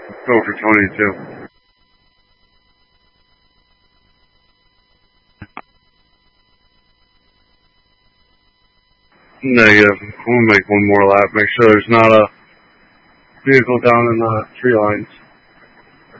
Go for 22. Negative. We'll make one more lap. Make sure there's not a vehicle down in the tree lines.